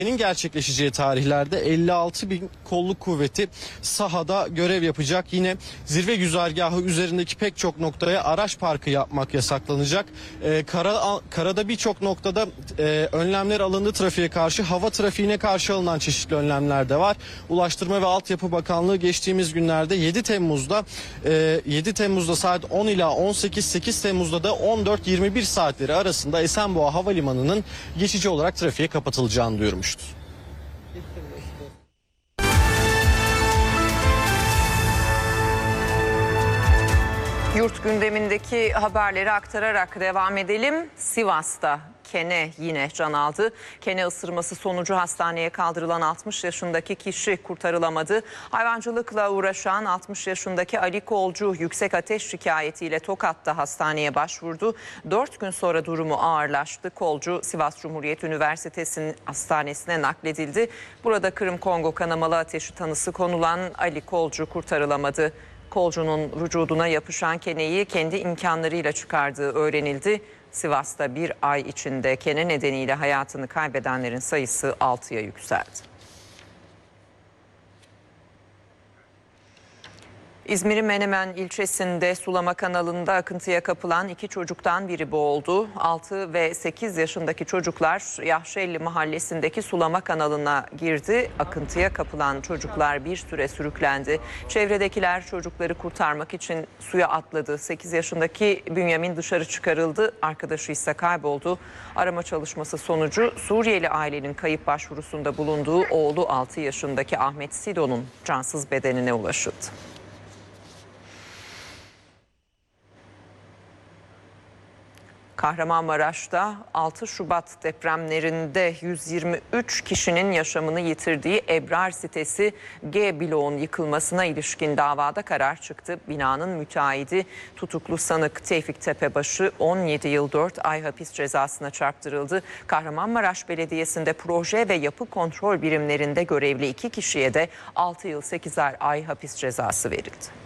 Gerçekleşeceği tarihlerde 56 bin kolluk kuvveti sahada görev yapacak. Yine zirve güzergahı üzerindeki pek çok noktaya araç parkı yapmak yasaklanacak. Karada birçok noktada önlemler alındı trafiğe karşı. Hava trafiğine karşı alınan çeşitli önlemler de var. Ulaştırma ve Altyapı Bakanlığı geçtiğimiz günlerde 7 Temmuz'da saat 10 ila 18, 8 Temmuz'da da 14-21 saatleri arasında Esenboğa Havalimanı'nın geçici olarak trafiğe kapatılacağını duyurmuştu. Yurt gündemindeki haberleri aktararak devam edelim. Sivas'ta kene yine can aldı. Kene ısırması sonucu hastaneye kaldırılan 60 yaşındaki kişi kurtarılamadı. Hayvancılıkla uğraşan 60 yaşındaki Ali Kolcu yüksek ateş şikayetiyle Tokat'ta hastaneye başvurdu. 4 gün sonra durumu ağırlaştı. Kolcu Sivas Cumhuriyet Üniversitesi'nin hastanesine nakledildi. Burada Kırım-Kongo kanamalı ateşi tanısı konulan Ali Kolcu kurtarılamadı. Kolcu'nun vücuduna yapışan keneyi kendi imkanlarıyla çıkardığı öğrenildi. Sivas'ta bir ay içinde kene nedeniyle hayatını kaybedenlerin sayısı 6'ya yükseldi. İzmir'in Menemen ilçesinde sulama kanalında akıntıya kapılan 2 çocuktan biri boğuldu. 6 ve 8 yaşındaki çocuklar Yahşelli mahallesindeki sulama kanalına girdi. Akıntıya kapılan çocuklar bir süre sürüklendi. Çevredekiler çocukları kurtarmak için suya atladı. 8 yaşındaki Bünyamin dışarı çıkarıldı. Arkadaşı ise kayboldu. Arama çalışması sonucu Suriyeli ailenin kayıp başvurusunda bulunduğu oğlu 6 yaşındaki Ahmet Sido'nun cansız bedenine ulaşıldı. Kahramanmaraş'ta 6 Şubat depremlerinde 123 kişinin yaşamını yitirdiği Ebrar sitesi G bloğun yıkılmasına ilişkin davada karar çıktı. Binanın müteahhidi tutuklu sanık Tevfik Tepebaşı 17 yıl 4 ay hapis cezasına çarptırıldı. Kahramanmaraş Belediyesi'nde proje ve yapı kontrol birimlerinde görevli 2 kişiye de 6 yıl 8'er ay hapis cezası verildi.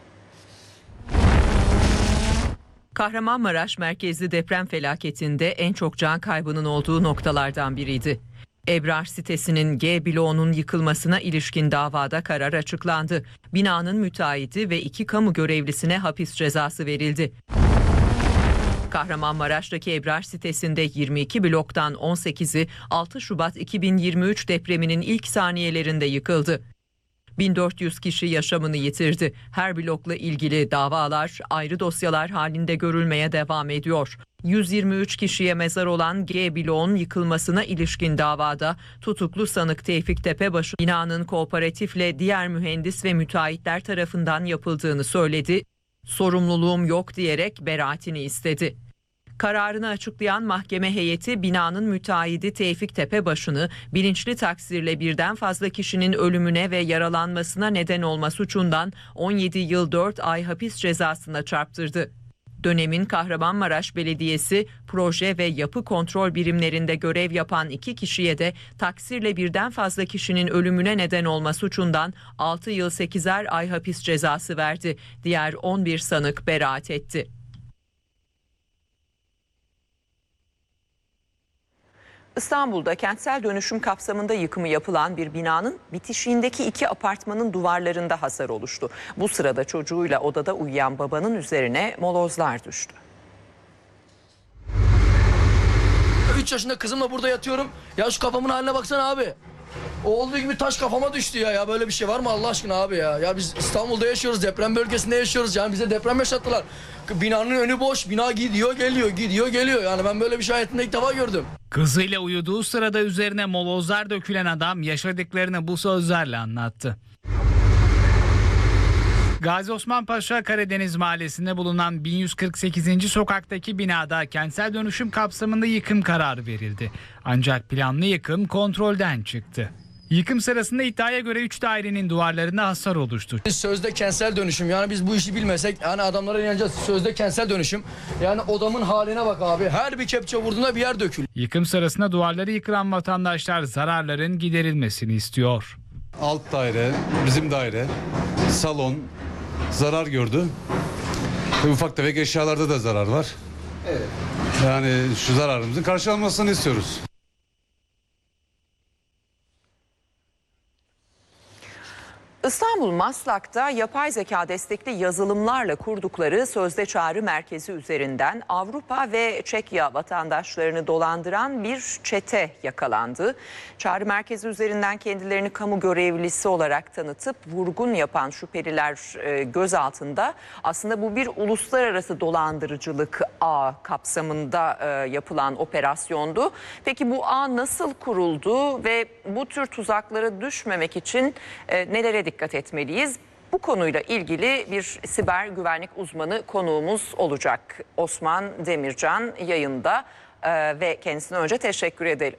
Kahramanmaraş merkezli deprem felaketinde en çok can kaybının olduğu noktalardan biriydi. Ebrar sitesinin G bloğunun yıkılmasına ilişkin davada karar açıklandı. Binanın müteahhidi ve 2 kamu görevlisine hapis cezası verildi. Kahramanmaraş'taki Ebrar sitesinde 22 bloktan 18'i 6 Şubat 2023 depreminin ilk saniyelerinde yıkıldı. 1400 kişi yaşamını yitirdi. Her blokla ilgili davalar ayrı dosyalar halinde görülmeye devam ediyor. 123 kişiye mezar olan G bloğun yıkılmasına ilişkin davada tutuklu sanık Tevfik Tepebaşı binanın kooperatifle diğer mühendis ve müteahhitler tarafından yapıldığını söyledi. Sorumluluğum yok diyerek beraatini istedi. Kararını açıklayan mahkeme heyeti binanın müteahhidi Tevfik Tepebaşı'nı bilinçli taksirle birden fazla kişinin ölümüne ve yaralanmasına neden olma suçundan 17 yıl 4 ay hapis cezasına çarptırdı. Dönemin Kahramanmaraş Belediyesi proje ve yapı kontrol birimlerinde görev yapan 2 kişiye de taksirle birden fazla kişinin ölümüne neden olma suçundan 6 yıl 8'er ay hapis cezası verdi. Diğer 11 sanık beraat etti. İstanbul'da kentsel dönüşüm kapsamında yıkımı yapılan bir binanın bitişiğindeki 2 apartmanın duvarlarında hasar oluştu. Bu sırada çocuğuyla odada uyuyan babanın üzerine molozlar düştü. 3 yaşında kızımla burada yatıyorum. Ya şu kafamın haline baksana abi. O olduğu gibi taş kafama düştü ya. Ya böyle bir şey var mı Allah aşkına abi ya? Ya biz İstanbul'da yaşıyoruz, deprem bölgesinde yaşıyoruz. Yani bize deprem yaşattılar. Binanın önü boş, bina gidiyor geliyor, gidiyor geliyor. Yani ben böyle bir şey hayatımda ilk defa gördüm. Kızıyla uyuduğu sırada üzerine molozlar dökülen adam yaşadıklarını bu sözlerle anlattı. Gazi Osman Paşa Karadeniz Mahallesi'nde bulunan 1148. sokaktaki binada kentsel dönüşüm kapsamında yıkım kararı verildi. Ancak planlı yıkım kontrolden çıktı. Yıkım sırasında iddiaya göre 3 dairenin duvarlarında hasar oluştu. Sözde kentsel dönüşüm, yani biz bu işi bilmesek yani adamlara inanacağız. Sözde kentsel dönüşüm, yani odamın haline bak abi, her bir kepçe vurduğunda bir yer dökül. Yıkım sırasında duvarları yıkılan vatandaşlar zararların giderilmesini istiyor. Alt daire, bizim daire, salon zarar gördü. Ufak tefek eşyalarda da zarar var. Evet. Yani şu zararımızın karşılanmasını istiyoruz. İstanbul Maslak'ta yapay zeka destekli yazılımlarla kurdukları sözde çağrı merkezi üzerinden Avrupa ve Çekya vatandaşlarını dolandıran bir çete yakalandı. Çağrı merkezi üzerinden kendilerini kamu görevlisi olarak tanıtıp vurgun yapan şüpheliler gözaltında. Aslında bu bir uluslararası dolandırıcılık ağı kapsamında yapılan operasyondu. Peki bu ağ nasıl kuruldu ve bu tür tuzaklara düşmemek için nelere dikkat etmeliyiz? Bu konuyla ilgili bir siber güvenlik uzmanı konuğumuz olacak. Osman Demircan yayında ve kendisine önce teşekkür edelim.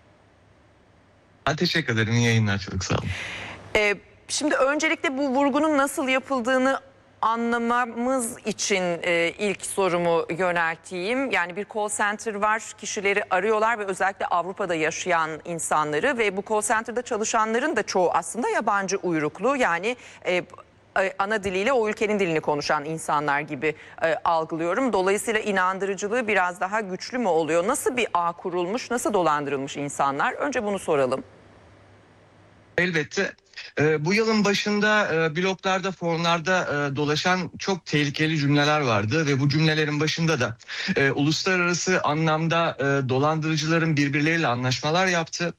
Ben teşekkür ederim. İyi yayınlar. Çok sağ olun. Şimdi öncelikle bu vurgunun nasıl yapıldığını anlamamız için ilk sorumu yönelteyim. Yani bir call center var, kişileri arıyorlar ve özellikle Avrupa'da yaşayan insanları ve bu call center'da çalışanların da çoğu aslında yabancı uyruklu. Yani ana diliyle o ülkenin dilini konuşan insanlar gibi algılıyorum. Dolayısıyla inandırıcılığı biraz daha güçlü mü oluyor? Nasıl bir ağ kurulmuş, nasıl dolandırılmış insanlar? Önce bunu soralım. Elbette. Bu yılın başında bloglarda, forumlarda dolaşan çok tehlikeli cümleler vardı ve bu cümlelerin başında da uluslararası anlamda dolandırıcıların birbirleriyle anlaşmalar yaptı.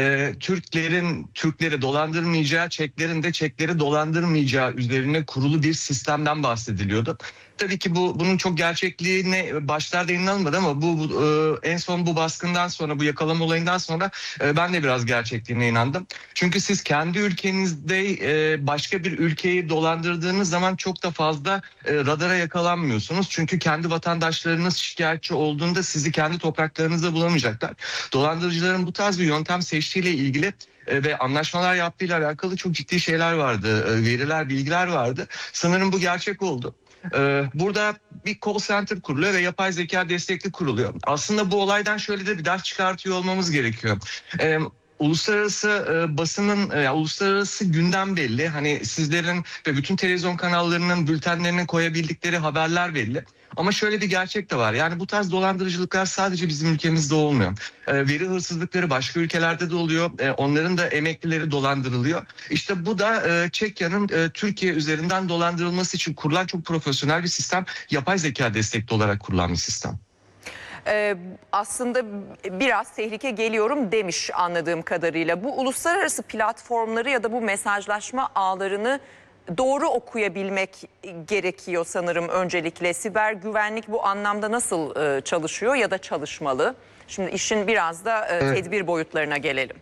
Türkleri dolandırmayacağı, Çeklerin de Çekleri dolandırmayacağı üzerine kurulu bir sistemden bahsediliyordu. Tabii ki bunun çok gerçekliğine başlarda inanılmadı ama en son bu baskından sonra, bu yakalama olayından sonra ben de biraz gerçekliğine inandım. Çünkü siz kendi ülkenizde başka bir ülkeyi dolandırdığınız zaman çok da fazla radara yakalanmıyorsunuz. Çünkü kendi vatandaşlarınız şikayetçi olduğunda sizi kendi topraklarınızda bulamayacaklar. Dolandırıcıların bu tarz bir yöntem seçtiğiyle ilgili ve anlaşmalar yaptığıyla alakalı çok ciddi şeyler vardı. Veriler, bilgiler vardı. Sanırım bu gerçek oldu. Burada bir call center kuruluyor ve yapay zeka destekli kuruluyor. Aslında bu olaydan şöyle de bir ders çıkartıyor olmamız gerekiyor. Uluslararası basının, uluslararası gündem belli. Hani sizlerin ve bütün televizyon kanallarının bültenlerine koyabildikleri haberler belli. Ama şöyle bir gerçek de var. Yani bu tarz dolandırıcılıklar sadece bizim ülkemizde olmuyor. Veri hırsızlıkları başka ülkelerde de oluyor. Onların da emeklileri dolandırılıyor. İşte bu da Çekya'nın Türkiye üzerinden dolandırılması için kurulan çok profesyonel bir sistem. Yapay zeka destekli olarak kurulan bir sistem. Aslında biraz tehlike geliyorum demiş anladığım kadarıyla. Bu uluslararası platformları ya da bu mesajlaşma ağlarını doğru okuyabilmek gerekiyor sanırım öncelikle. Siber güvenlik bu anlamda nasıl çalışıyor ya da çalışmalı? Şimdi işin biraz da tedbir boyutlarına gelelim.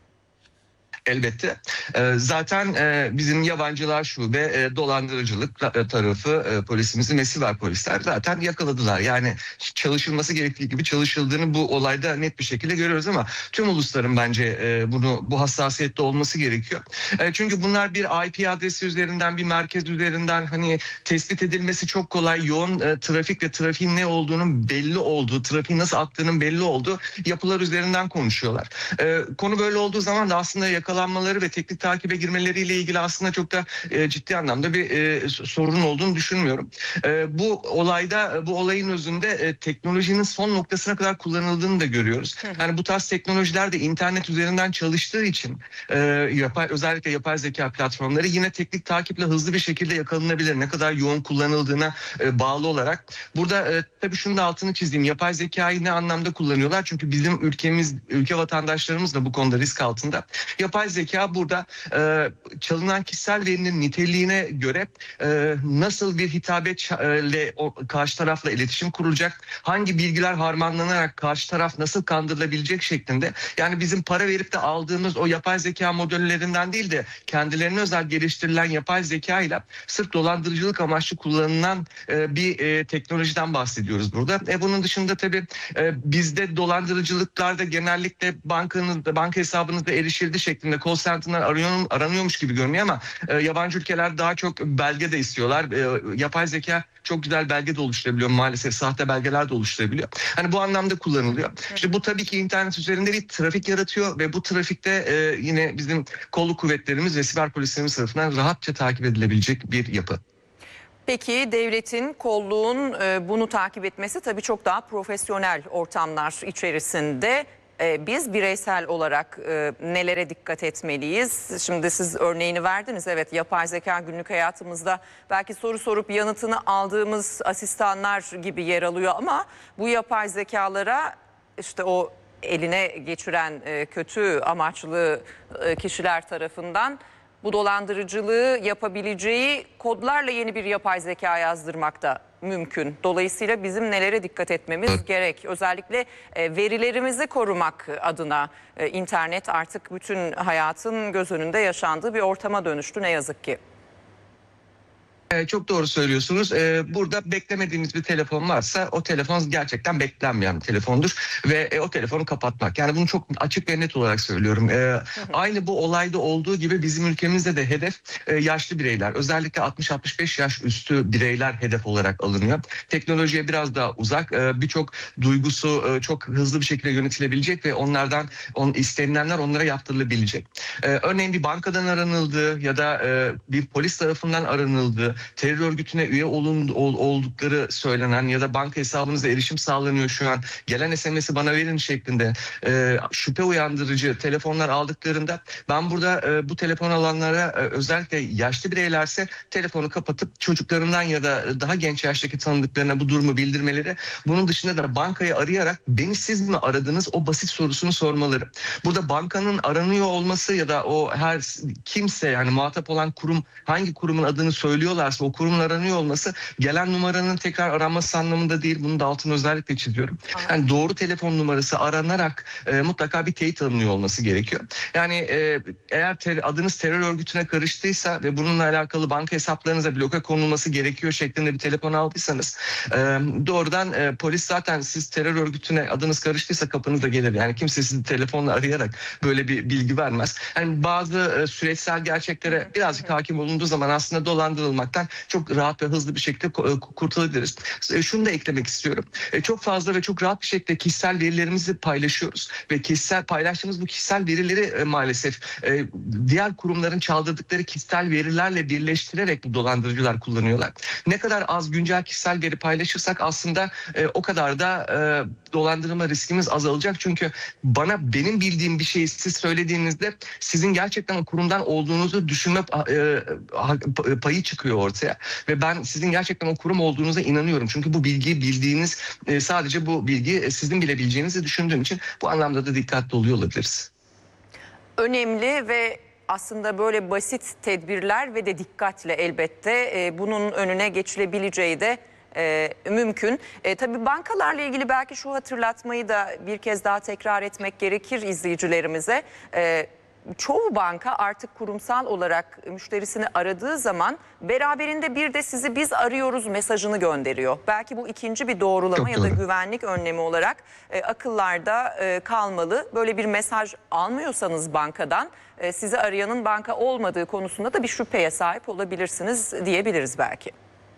Elbette. Zaten bizim yabancılar şube dolandırıcılık tarafı polisimizin ve siber polisler zaten yakaladılar. Yani çalışılması gerektiği gibi çalışıldığını bu olayda net bir şekilde görüyoruz ama tüm ulusların bence bu hassasiyette olması gerekiyor. Çünkü bunlar bir IP adresi üzerinden, bir merkez üzerinden hani tespit edilmesi çok kolay. Yoğun trafik ve trafiğin ne olduğunun belli olduğu, trafiğin nasıl aktığının belli olduğu yapılar üzerinden konuşuyorlar. Konu böyle olduğu zaman da aslında yakalanmaları ve teknik takibe girmeleriyle ilgili aslında çok da ciddi anlamda bir sorun olduğunu düşünmüyorum. Bu olayın özünde teknolojinin son noktasına kadar kullanıldığını da görüyoruz. Yani bu tarz teknolojiler de internet üzerinden çalıştığı için özellikle yapay zeka platformları yine teknik takiple hızlı bir şekilde yakalanabilir. Ne kadar yoğun kullanıldığına bağlı olarak. Burada tabii şunu da altını çizeyim. Yapay zekayı ne anlamda kullanıyorlar? Çünkü bizim ülke vatandaşlarımız da bu konuda risk altında. Yapay zeka burada çalınan kişisel verinin niteliğine göre nasıl bir hitabetle karşı tarafla iletişim kurulacak, hangi bilgiler harmanlanarak karşı taraf nasıl kandırılabilecek şeklinde. Yani bizim para verip de aldığımız o yapay zeka modellerinden değil de kendilerine özel geliştirilen yapay zeka ile sırf dolandırıcılık amaçlı kullanılan bir teknolojiden bahsediyoruz burada. Bunun dışında tabii bizde dolandırıcılıklarda genellikle banka hesabınızda erişildi şeklinde call center'lar aranıyormuş gibi görünüyor ama yabancı ülkeler daha çok belge de istiyorlar. Yapay zeka çok güzel belge de oluşturabiliyor maalesef. Sahte belgeler de oluşturabiliyor. Hani bu anlamda kullanılıyor. İşte bu tabii ki internet üzerinde bir trafik yaratıyor ve bu trafikte yine bizim kolluk kuvvetlerimiz ve siber polislerimiz tarafından rahatça takip edilebilecek bir yapı. Peki devletin, kolluğun bunu takip etmesi tabii çok daha profesyonel ortamlar içerisinde. Biz bireysel olarak nelere dikkat etmeliyiz? Şimdi siz örneğini verdiniz. Evet, yapay zeka günlük hayatımızda belki soru sorup yanıtını aldığımız asistanlar gibi yer alıyor ama bu yapay zekalara işte o eline geçiren kötü amaçlı kişiler tarafından bu dolandırıcılığı yapabileceği kodlarla yeni bir yapay zeka yazdırmak da mümkün. Dolayısıyla bizim nelere dikkat etmemiz gerek? Özellikle verilerimizi korumak adına internet artık bütün hayatın göz önünde yaşandığı bir ortama dönüştü ne yazık ki. Çok doğru söylüyorsunuz. Burada beklemediğimiz bir telefon varsa o telefon gerçekten beklenmeyen bir telefondur ve o telefonu kapatmak. Yani bunu çok açık ve net olarak söylüyorum. Aynı bu olayda olduğu gibi bizim ülkemizde de hedef yaşlı bireyler. Özellikle 60-65 yaş üstü bireyler hedef olarak alınıyor. Teknolojiye biraz daha uzak, birçok duygusu çok hızlı bir şekilde yönetilebilecek ve onlardan istenilenler onlara yaptırılabilecek. Örneğin bir bankadan aranıldığı ya da bir polis tarafından aranıldığı, terör örgütüne üye oldukları söylenen ya da banka hesabınıza erişim sağlanıyor şu an, gelen SMS'i bana verin şeklinde şüphe uyandırıcı telefonlar aldıklarında ben burada bu telefon alanlara özellikle yaşlı bireylerse telefonu kapatıp çocuklarından ya da daha genç yaştaki tanıdıklarına bu durumu bildirmeleri, bunun dışında da bankayı arayarak beni siz mi aradınız o basit sorusunu sormaları. Burada bankanın aranıyor olması ya da o her kimse yani muhatap olan kurum hangi kurumun adını söylüyorlar o kurumun aranıyor olması gelen numaranın tekrar aranması anlamında değil. Bunun da altını özellikle çiziyorum. Yani doğru telefon numarası aranarak mutlaka bir teyit alınıyor olması gerekiyor. Yani eğer adınız terör örgütüne karıştıysa ve bununla alakalı banka hesaplarınıza bloke konulması gerekiyor şeklinde bir telefon aldıysanız doğrudan polis zaten siz terör örgütüne adınız karıştıysa kapınıza gelir. Yani kimse sizi telefonla arayarak böyle bir bilgi vermez. Yani bazı süreçsel gerçeklere birazcık hakim olunduğu zaman aslında dolandırılmaktan çok rahat ve hızlı bir şekilde kurtulabiliriz. Şunu da eklemek istiyorum. Çok fazla ve çok rahat bir şekilde kişisel verilerimizi paylaşıyoruz ve paylaştığımız bu kişisel verileri maalesef diğer kurumların çaldırdıkları kişisel verilerle birleştirerek bu dolandırıcılar kullanıyorlar. Ne kadar az güncel kişisel veri paylaşırsak aslında o kadar da dolandırma riskimiz azalacak. Çünkü benim bildiğim bir şeyi siz söylediğinizde sizin gerçekten o kurumdan olduğunuzu düşünme payı çıkıyor ortaya. Ve ben sizin gerçekten o kurum olduğunuza inanıyorum. Çünkü bu bilgiyi bildiğiniz, sadece bu bilgi sizin bilebileceğinizi düşündüğüm için bu anlamda da dikkatli oluyor olabiliriz. Önemli ve aslında böyle basit tedbirler ve de dikkatle elbette bunun önüne geçilebileceği de mümkün. Tabii bankalarla ilgili belki şu hatırlatmayı da bir kez daha tekrar etmek gerekir izleyicilerimize. Çoğu banka artık kurumsal olarak müşterisini aradığı zaman beraberinde bir de sizi biz arıyoruz mesajını gönderiyor. Belki bu ikinci bir doğrulama ya da güvenlik önlemi olarak akıllarda kalmalı. Böyle bir mesaj almıyorsanız bankadan sizi arayanın banka olmadığı konusunda da bir şüpheye sahip olabilirsiniz diyebiliriz belki.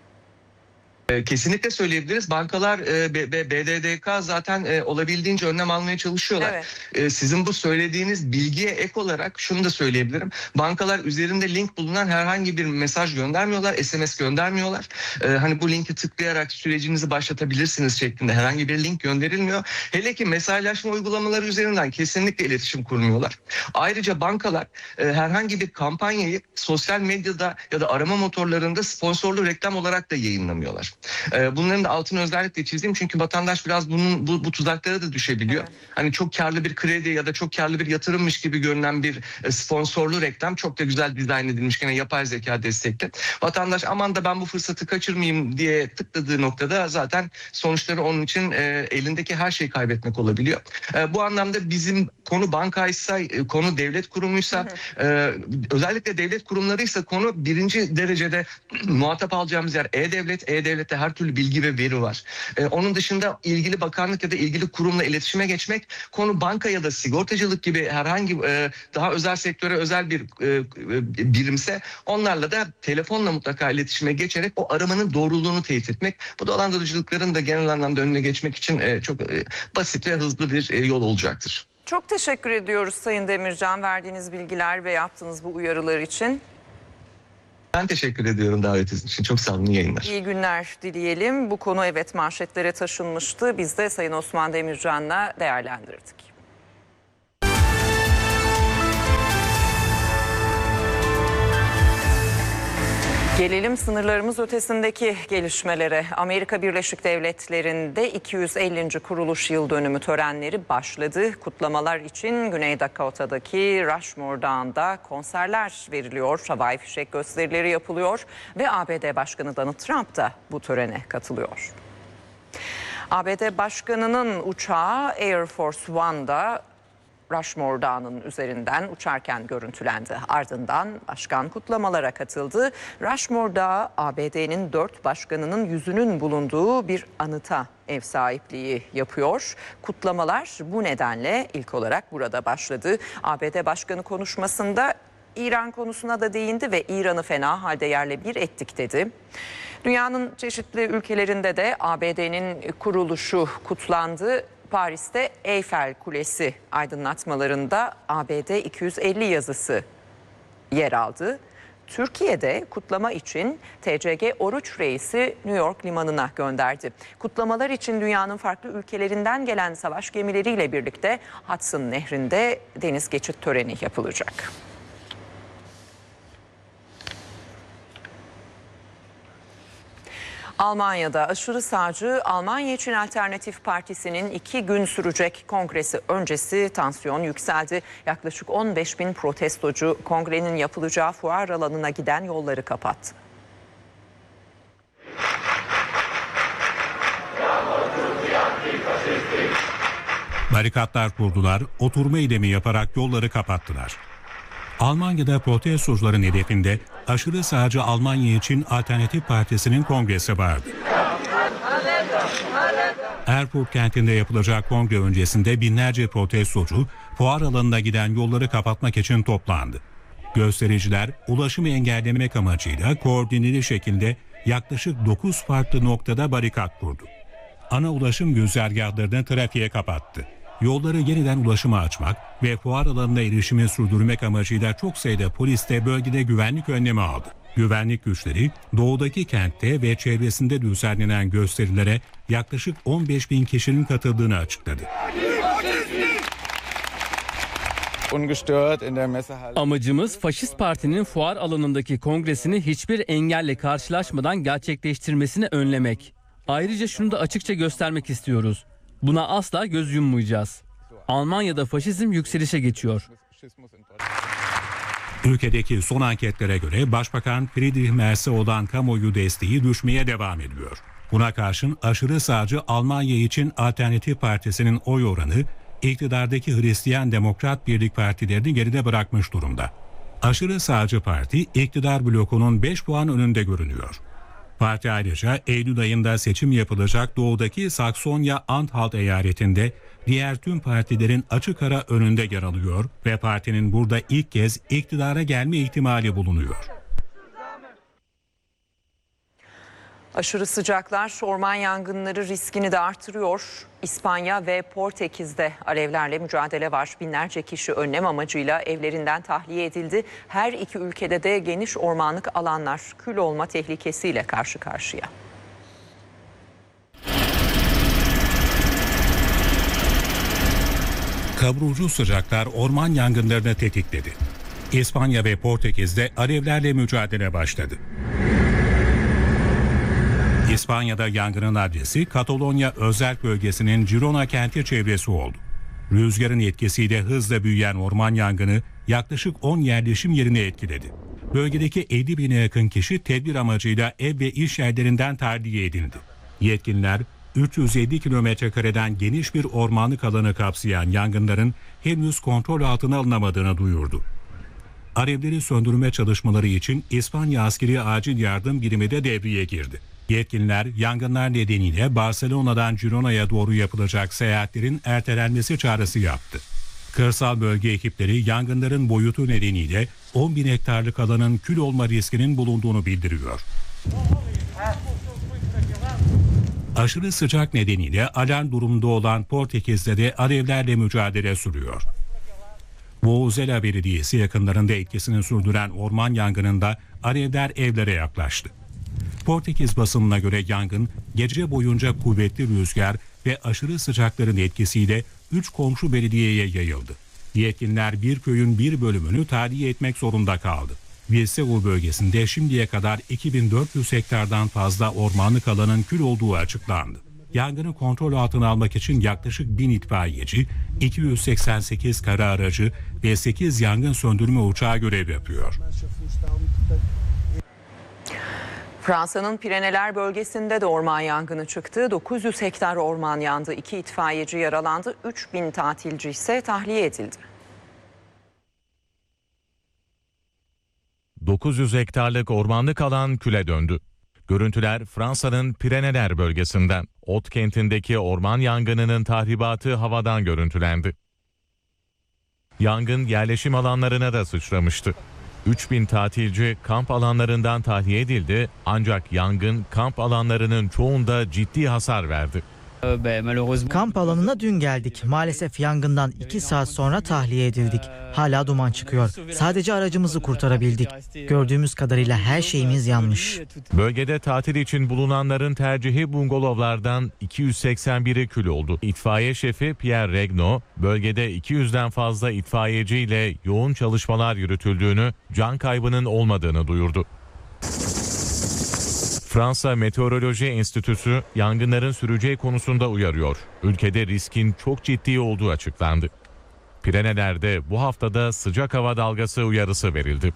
Kesinlikle söyleyebiliriz. Bankalar ve BDDK zaten olabildiğince önlem almaya çalışıyorlar. Evet. Sizin bu söylediğiniz bilgiye ek olarak şunu da söyleyebilirim. Bankalar üzerinde link bulunan herhangi bir mesaj göndermiyorlar, SMS göndermiyorlar. Hani bu linki tıklayarak sürecinizi başlatabilirsiniz şeklinde herhangi bir link gönderilmiyor. Hele ki mesajlaşma uygulamaları üzerinden kesinlikle iletişim kurmuyorlar. Ayrıca bankalar herhangi bir kampanyayı sosyal medyada ya da arama motorlarında sponsorlu reklam olarak da yayınlamıyorlar. Bunların da altını özellikle çizeyim çünkü vatandaş biraz bu tuzaklara da düşebiliyor. Evet. Hani çok karlı bir kredi ya da çok karlı bir yatırımmış gibi görünen bir sponsorlu reklam çok da güzel dizayn edilmiş gene yapay zeka destekli. Vatandaş aman da ben bu fırsatı kaçırmayayım diye tıkladığı noktada zaten sonuçları onun için elindeki her şeyi kaybetmek olabiliyor. Bu anlamda bizim konu bankaysa, konu devlet kurumuysa, özellikle devlet kurumlarıysa konu birinci derecede muhatap alacağımız yer E-Devlet. E-Devlet'te her türlü bilgi ve veri var. Onun dışında ilgili bakanlık ya da ilgili kurumla iletişime geçmek, konu banka ya da sigortacılık gibi herhangi daha özel sektöre özel bir birimse onlarla da telefonla mutlaka iletişime geçerek o aramanın doğruluğunu teyit etmek. Bu dolandırıcılıkların da genel anlamda önüne geçmek için çok basit ve hızlı bir yol olacaktır. Çok teşekkür ediyoruz Sayın Demircan verdiğiniz bilgiler ve yaptığınız bu uyarılar için. Ben teşekkür ediyorum davetiniz için. Çok sağ olun, iyi yayınlar. İyi günler dileyelim. Bu konu evet manşetlere taşınmıştı. Biz de Sayın Osman Demircan'la değerlendirdik. Gelelim sınırlarımız ötesindeki gelişmelere. Amerika Birleşik Devletleri'nde 250. kuruluş yıl dönümü törenleri başladı. Kutlamalar için Güney Dakota'daki Rushmore Dağı'nda konserler veriliyor, havai fişek gösterileri yapılıyor ve ABD Başkanı Donald Trump da bu törene katılıyor. ABD Başkanı'nın uçağı Air Force One'da Rushmore Dağı'nın üzerinden uçarken görüntülendi. Ardından başkan kutlamalara katıldı. Rushmore Dağı, ABD'nin 4 başkanının yüzünün bulunduğu bir anıta ev sahipliği yapıyor. Kutlamalar bu nedenle ilk olarak burada başladı. ABD Başkanı konuşmasında İran konusuna da değindi ve İran'ı fena halde yerle bir ettik dedi. Dünyanın çeşitli ülkelerinde de ABD'nin kuruluşu kutlandı. Paris'te Eyfel Kulesi aydınlatmalarında ABD 250 yazısı yer aldı. Türkiye'de kutlama için TCG Oruç Reis'i New York limanına gönderdi. Kutlamalar için dünyanın farklı ülkelerinden gelen savaş gemileriyle birlikte Hudson Nehri'nde deniz geçit töreni yapılacak. Almanya'da aşırı sağcı Almanya İçin Alternatif Partisi'nin 2 gün sürecek kongresi öncesi tansiyon yükseldi. Yaklaşık 15.000 protestocu kongrenin yapılacağı fuar alanına giden yolları kapattı. Barikatlar kurdular, oturma eylemi yaparak yolları kapattılar. Almanya'da protestocuların hedefinde aşırı sağcı Almanya İçin Alternatif Partisi'nin kongresi vardı. Erfurt kentinde yapılacak kongre öncesinde binlerce protestocu fuar alanına giden yolları kapatmak için toplandı. Göstericiler ulaşımı engellemek amacıyla koordineli şekilde yaklaşık 9 farklı noktada barikat kurdu. Ana ulaşım güzergahlarını trafiğe kapattı. Yolları yeniden ulaşıma açmak ve fuar alanına erişimi sürdürmek amacıyla çok sayıda polis de bölgede güvenlik önlemi aldı. Güvenlik güçleri doğudaki kentte ve çevresinde düzenlenen gösterilere yaklaşık 15.000 kişinin katıldığını açıkladı. Amacımız faşist partinin fuar alanındaki kongresini hiçbir engelle karşılaşmadan gerçekleştirmesini önlemek. Ayrıca şunu da açıkça göstermek istiyoruz. Buna asla göz yummayacağız. Almanya'da faşizm yükselişe geçiyor. Ülkedeki son anketlere göre Başbakan Friedrich Merz'e olan kamuoyu desteği düşmeye devam ediyor. Buna karşın aşırı sağcı Almanya İçin Alternatif Partisi'nin oy oranı iktidardaki Hristiyan Demokrat Birlik partilerini geride bırakmış durumda. Aşırı sağcı parti iktidar blokunun 5 puan önünde görünüyor. Parti ayrıca Eylül ayında seçim yapılacak doğudaki Saksonya-Anhalt eyaletinde diğer tüm partilerin açık ara önünde yer alıyor ve partinin burada ilk kez iktidara gelme ihtimali bulunuyor. Aşırı sıcaklar orman yangınları riskini de artırıyor. İspanya ve Portekiz'de alevlerle mücadele var. Binlerce kişi önlem amacıyla evlerinden tahliye edildi. Her iki ülkede de geniş ormanlık alanlar kül olma tehlikesiyle karşı karşıya. Kavurucu sıcaklar orman yangınlarını tetikledi. İspanya ve Portekiz'de alevlerle mücadele başladı. İspanya'da yangının adresi Katalonya Özerk Bölgesi'nin Girona kenti çevresi oldu. Rüzgarın etkisiyle hızla büyüyen orman yangını yaklaşık 10 yerleşim yerini etkiledi. Bölgedeki 50.000'e yakın kişi tedbir amacıyla ev ve iş yerlerinden tahliye edildi. Yetkililer 350 kilometrekareden geniş bir ormanlık alanı kapsayan yangınların henüz kontrol altına alınamadığını duyurdu. Alevleri söndürme çalışmaları için İspanya Askeri Acil Yardım Birimi de devreye girdi. Yetkililer yangınlar nedeniyle Barcelona'dan Girona'ya doğru yapılacak seyahatlerin ertelenmesi çağrısı yaptı. Kırsal bölge ekipleri yangınların boyutu nedeniyle 10.000 hektarlık alanın kül olma riskinin bulunduğunu bildiriyor. Aşırı sıcak nedeniyle alarm durumunda olan Portekiz'de de alevlerle mücadele sürüyor. Boğazela Belediyesi yakınlarında etkisini sürdüren orman yangınında alevler evlere yaklaştı. Portekiz basınına göre yangın gece boyunca kuvvetli rüzgar ve aşırı sıcakların etkisiyle 3 komşu belediyeye yayıldı. Yetkililer bir köyün bir bölümünü tahliye etmek zorunda kaldı. Vilsevo bölgesinde şimdiye kadar 2400 hektardan fazla ormanlık alanın kül olduğu açıklandı. Yangını kontrol altına almak için yaklaşık 1000 itfaiyeci, 288 kara aracı ve 8 yangın söndürme uçağı görev yapıyor. Fransa'nın Pireneler bölgesinde de orman yangını çıktı. 900 hektar orman yandı. 2 itfaiyeci yaralandı. 3000 tatilci ise tahliye edildi. 900 hektarlık ormanlık alan küle döndü. Görüntüler Fransa'nın Pireneler bölgesinden. Ot kentindeki orman yangınının tahribatı havadan görüntülendi. Yangın yerleşim alanlarına da sıçramıştı. 3000 tatilci kamp alanlarından tahliye edildi ancak yangın kamp alanlarının çoğunda ciddi hasar verdi. Kamp alanına dün geldik. Maalesef yangından 2 saat sonra tahliye edildik. Hala duman çıkıyor. Sadece aracımızı kurtarabildik. Gördüğümüz kadarıyla her şeyimiz yanmış. Bölgede tatil için bulunanların tercihi bungalovlardan 281'i kül oldu. İtfaiye şefi Pierre Regnault, bölgede 200'den fazla itfaiyeciyle yoğun çalışmalar yürütüldüğünü, can kaybının olmadığını duyurdu. Fransa Meteoroloji Enstitüsü yangınların süreceği konusunda uyarıyor. Ülkede riskin çok ciddi olduğu açıklandı. Pireneler'de bu haftada sıcak hava dalgası uyarısı verildi.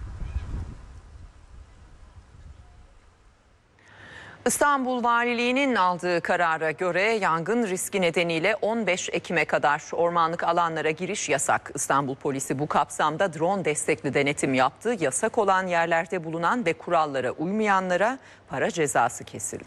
İstanbul Valiliği'nin aldığı karara göre yangın riski nedeniyle 15 Ekim'e kadar ormanlık alanlara giriş yasak. İstanbul Polisi bu kapsamda drone destekli denetim yaptı. Yasak olan yerlerde bulunan ve kurallara uymayanlara para cezası kesildi.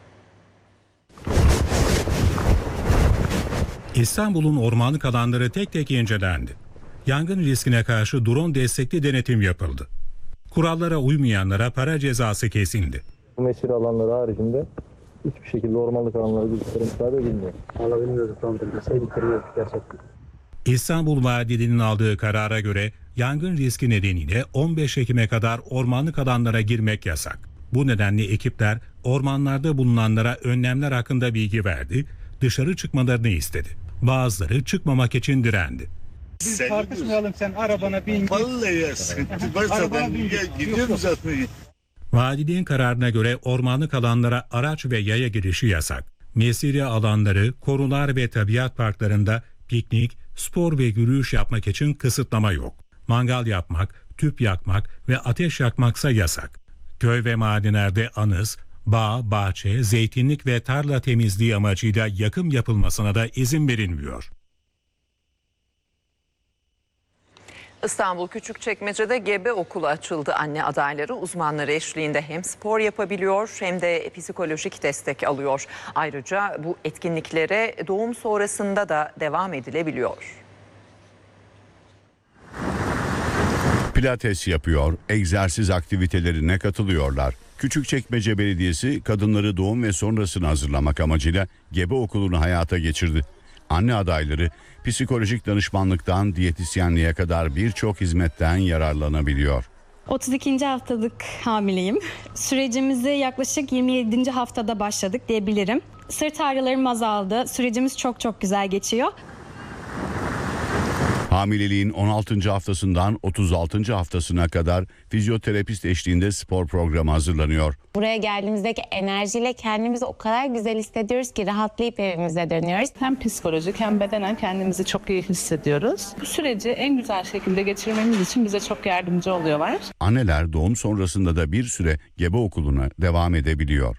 İstanbul'un ormanlık alanları tek tek incelendi. Yangın riskine karşı drone destekli denetim yapıldı. Kurallara uymayanlara para cezası kesildi. Bu mesire alanları haricinde hiçbir şekilde ormanlık alanlara gidişleri müsaade edilmiyor. Alabilmiyoruz tam da sevdikleri gerçekten. İstanbul Valiliği'nin aldığı karara göre yangın riski nedeniyle 15 Ekim'e kadar ormanlık alanlara girmek yasak. Bu nedenle ekipler ormanlarda bulunanlara önlemler hakkında bilgi verdi, dışarı çıkmalarını istedi. Bazıları çıkmamak için direndi. Biz tartışmayalım, sen arabana bin. Vallahi ya sıkıntı varsa ben gidiyorum zaten. Valiliğin kararına göre ormanlık alanlara araç ve yaya girişi yasak. Mesire alanları, korular ve tabiat parklarında piknik, spor ve yürüyüş yapmak için kısıtlama yok. Mangal yapmak, tüp yakmak ve ateş yakmaksa yasak. Köy ve madenlerde anız, bağ, bahçe, zeytinlik ve tarla temizliği amacıyla yakım yapılmasına da izin verilmiyor. İstanbul Küçükçekmece'de gebe okulu açıldı. Anne adayları uzmanları eşliğinde hem spor yapabiliyor hem de psikolojik destek alıyor. Ayrıca bu etkinliklere doğum sonrasında da devam edilebiliyor. Pilates yapıyor, egzersiz aktivitelerine katılıyorlar. Küçükçekmece Belediyesi kadınları doğum ve sonrasını hazırlamak amacıyla gebe okulunu hayata geçirdi. Anne adayları psikolojik danışmanlıktan diyetisyenliğe kadar birçok hizmetten yararlanabiliyor. 32. haftalık hamileyim. Sürecimizi yaklaşık 27. haftada başladık diyebilirim. Sırt ağrılarım azaldı. Sürecimiz çok güzel geçiyor. Hamileliğin 16. haftasından 36. haftasına kadar fizyoterapist eşliğinde spor programı hazırlanıyor. Buraya geldiğimizdeki enerjiyle kendimizi o kadar güzel hissediyoruz ki rahatlayıp evimize dönüyoruz. Hem psikolojik hem bedenen kendimizi çok iyi hissediyoruz. Bu süreci en güzel şekilde geçirmemiz için bize çok yardımcı oluyorlar. Anneler doğum sonrasında da bir süre gebe okuluna devam edebiliyor.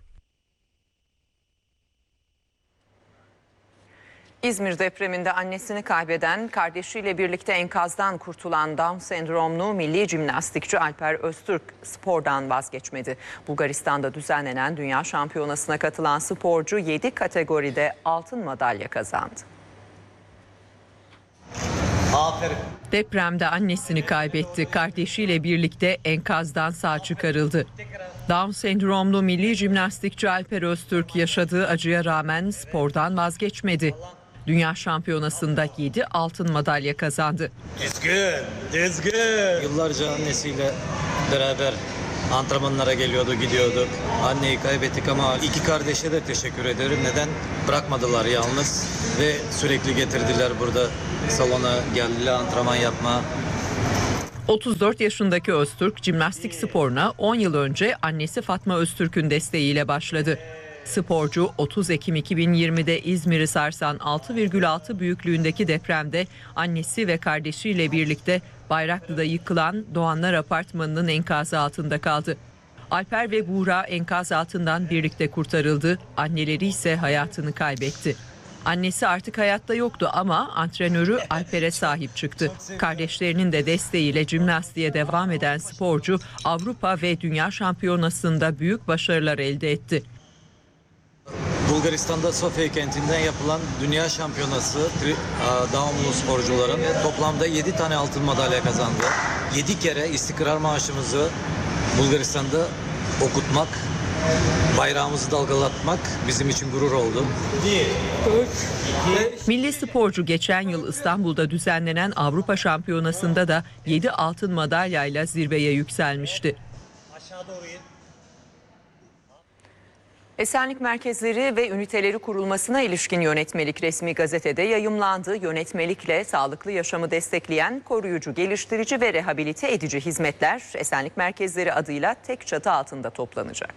İzmir depreminde annesini kaybeden, kardeşiyle birlikte enkazdan kurtulan Down sendromlu milli jimnastikçi Alper Öztürk spordan vazgeçmedi. Bulgaristan'da düzenlenen Dünya Şampiyonası'na katılan sporcu 7 kategoride altın madalya kazandı. Aferin. Depremde annesini kaybetti. Kardeşiyle birlikte enkazdan sağ çıkarıldı. Down sendromlu milli jimnastikçi Alper Öztürk yaşadığı acıya rağmen spordan vazgeçmedi. Dünya Şampiyonası'nda 7 altın madalya kazandı. Yıllarca annesiyle beraber antrenmanlara geliyordu, gidiyorduk. Anneyi kaybettik ama iki kardeşe de teşekkür ederim. Neden? Bırakmadılar yalnız ve sürekli getirdiler burada salona, geldiler antrenman yapma. 34 yaşındaki Öztürk jimnastik sporuna 10 yıl önce annesi Fatma Öztürk'ün desteğiyle başladı. Sporcu 30 Ekim 2020'de İzmir'i sarsan 6,6 büyüklüğündeki depremde annesi ve kardeşiyle birlikte Bayraklı'da yıkılan Doğanlar Apartmanı'nın enkazı altında kaldı. Alper ve Buğra enkaz altından birlikte kurtarıldı, anneleri ise hayatını kaybetti. Annesi artık hayatta yoktu ama antrenörü Alper'e sahip çıktı. Kardeşlerinin de desteğiyle jimnastiğe devam eden sporcu Avrupa ve Dünya Şampiyonası'nda büyük başarılar elde etti. Bulgaristan'da Sofya kentinden yapılan Dünya Şampiyonası Davamlı sporcuların toplamda 7 tane altın madalya kazandı. 7 kere istikrar marşımızı Bulgaristan'da okutmak, bayrağımızı dalgalatmak bizim için gurur oldu. Milli sporcu geçen yıl İstanbul'da düzenlenen Avrupa Şampiyonası'nda da 7 altın madalyayla zirveye yükselmişti. Esenlik merkezleri ve üniteleri kurulmasına ilişkin yönetmelik resmi gazetede yayımlandı. Yönetmelikle sağlıklı yaşamı destekleyen koruyucu, geliştirici ve rehabilite edici hizmetler esenlik merkezleri adıyla tek çatı altında toplanacak.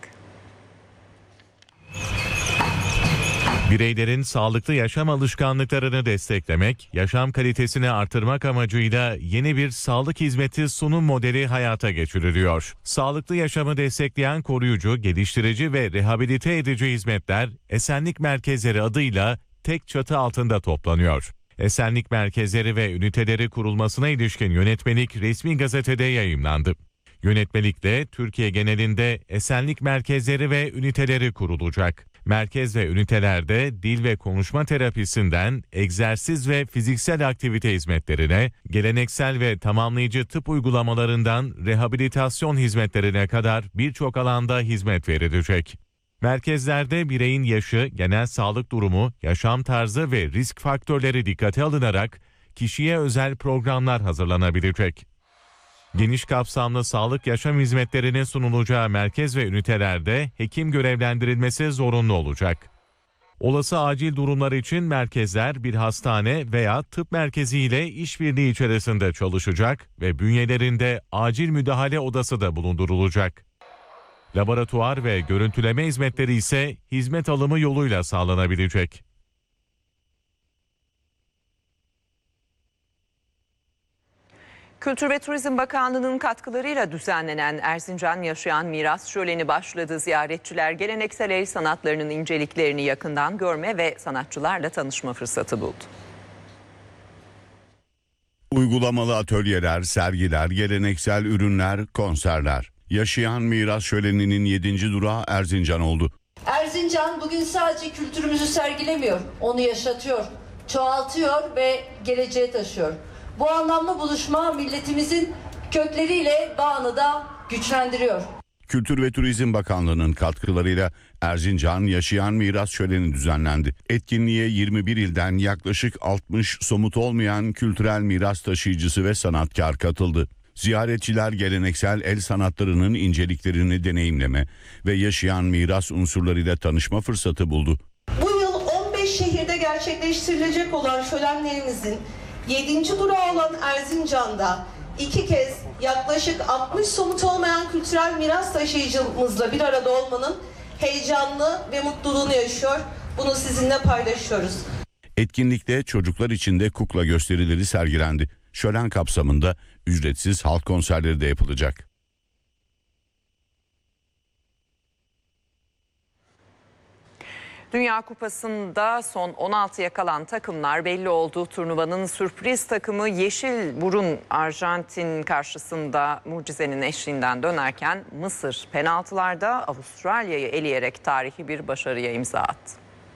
Bireylerin sağlıklı yaşam alışkanlıklarını desteklemek, yaşam kalitesini artırmak amacıyla yeni bir sağlık hizmeti sunum modeli hayata geçiriliyor. Sağlıklı yaşamı destekleyen koruyucu, geliştirici ve rehabilite edici hizmetler esenlik merkezleri adıyla tek çatı altında toplanıyor. Esenlik merkezleri ve üniteleri kurulmasına ilişkin yönetmelik resmi gazetede yayımlandı. Yönetmelikle Türkiye genelinde esenlik merkezleri ve üniteleri kurulacak. Merkez ve ünitelerde dil ve konuşma terapisinden egzersiz ve fiziksel aktivite hizmetlerine, geleneksel ve tamamlayıcı tıp uygulamalarından rehabilitasyon hizmetlerine kadar birçok alanda hizmet verilecek. Merkezlerde bireyin yaşı, genel sağlık durumu, yaşam tarzı ve risk faktörleri dikkate alınarak kişiye özel programlar hazırlanabilecek. Geniş kapsamlı sağlık yaşam hizmetlerinin sunulacağı merkez ve ünitelerde hekim görevlendirilmesi zorunlu olacak. Olası acil durumlar için merkezler bir hastane veya tıp merkezi ile işbirliği içerisinde çalışacak ve bünyelerinde acil müdahale odası da bulundurulacak. Laboratuvar ve görüntüleme hizmetleri ise hizmet alımı yoluyla sağlanabilecek. Kültür ve Turizm Bakanlığı'nın katkılarıyla düzenlenen Erzincan Yaşayan Miras Şöleni başladı. Ziyaretçiler geleneksel el sanatlarının inceliklerini yakından görme ve sanatçılarla tanışma fırsatı buldu. Uygulamalı atölyeler, sergiler, geleneksel ürünler, konserler. Yaşayan Miras Şöleni'nin 7. durağı Erzincan oldu. Erzincan bugün sadece kültürümüzü sergilemiyor, onu yaşatıyor, çoğaltıyor ve geleceğe taşıyor. Bu anlamlı buluşma milletimizin kökleriyle bağını da güçlendiriyor. Kültür ve Turizm Bakanlığı'nın katkılarıyla Erzincan Yaşayan Miras Şöleni düzenlendi. Etkinliğe 21 ilden yaklaşık 60 somut olmayan kültürel miras taşıyıcısı ve sanatkar katıldı. Ziyaretçiler geleneksel el sanatlarının inceliklerini deneyimleme ve yaşayan miras unsurlarıyla tanışma fırsatı buldu. Bu yıl 15 şehirde gerçekleştirilecek olan şölenlerimizin 7. durağı olan Erzincan'da 2 kez yaklaşık 60 somut olmayan kültürel miras taşıyıcımızla bir arada olmanın heyecanlı ve mutluluğunu yaşıyor. Bunu sizinle paylaşıyoruz. Etkinlikte çocuklar için de kukla gösterileri sergilendi. Şölen kapsamında ücretsiz halk konserleri de yapılacak. Dünya Kupası'nda son 16'ya kalan takımlar belli oldu. Turnuvanın sürpriz takımı Yeşilburun Arjantin karşısında mucizenin eşiğinden dönerken Mısır penaltılarda Avustralya'yı eleyerek tarihi bir başarıya imza attı.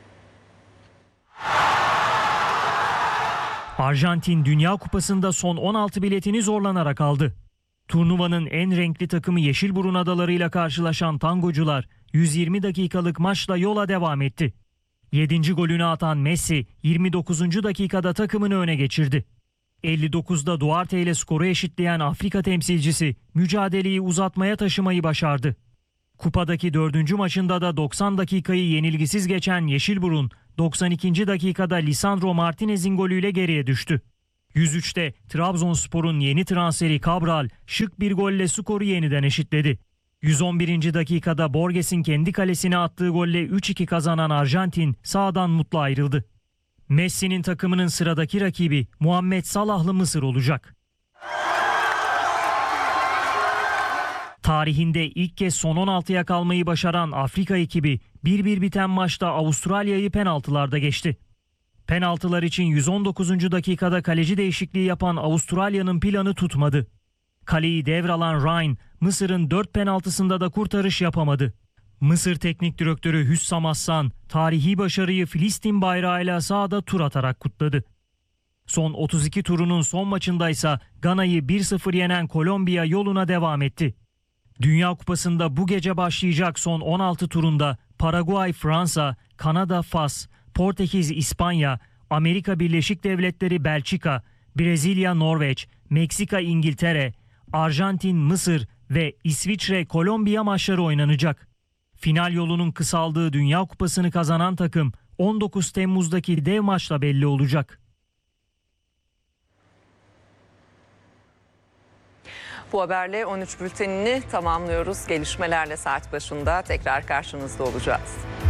Arjantin Dünya Kupası'nda son 16 biletini zorlanarak aldı. Turnuvanın en renkli takımı Yeşilburun adalarıyla karşılaşan tangocular 120 dakikalık maçla yola devam etti. 7. golünü atan Messi 29. dakikada takımını öne geçirdi. 59'da Duarte ile skoru eşitleyen Afrika temsilcisi mücadeleyi uzatmaya taşımayı başardı. Kupadaki 4. maçında da 90 dakikayı yenilgisiz geçen Yeşilburun 92. dakikada Lisandro Martinez'in golüyle geriye düştü. 103'te Trabzonspor'un yeni transferi Cabral şık bir golle skoru yeniden eşitledi. 111. dakikada Borges'in kendi kalesine attığı golle 3-2 kazanan Arjantin sahadan mutlu ayrıldı. Messi'nin takımının sıradaki rakibi Muhammed Salahlı Mısır olacak. Tarihinde ilk kez son 16'ya kalmayı başaran Afrika ekibi 1-1 biten maçta Avustralya'yı penaltılarda geçti. Penaltılar için 119. dakikada kaleci değişikliği yapan Avustralya'nın planı tutmadı. Kaleyi devralan Ryan, Mısır'ın 4 penaltısında da kurtarış yapamadı. Mısır Teknik Direktörü Hüssam Hassan, tarihi başarıyı Filistin bayrağıyla sahada tur atarak kutladı. Son 32 turunun son maçındaysa Gana'yı 1-0 yenen Kolombiya yoluna devam etti. Dünya Kupası'nda bu gece başlayacak son 16 turunda Paraguay, Fransa, Kanada, Fas, Portekiz, İspanya, Amerika Birleşik Devletleri, Belçika, Brezilya, Norveç, Meksika, İngiltere, Arjantin, Mısır ve İsviçre, Kolombiya maçları oynanacak. Final yolunun kısaldığı Dünya Kupası'nı kazanan takım 19 Temmuz'daki dev maçla belli olacak. Bu haberle 13 bültenini tamamlıyoruz. Gelişmelerle saat başında tekrar karşınızda olacağız.